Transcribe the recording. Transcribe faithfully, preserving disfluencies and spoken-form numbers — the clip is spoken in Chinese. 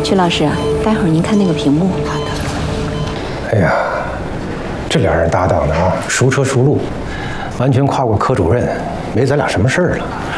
曲老师，待会儿您看那个屏幕。 好的。 哎呀，这俩人搭档的啊，熟车熟路，完全跨过科主任，没咱俩什么事儿了。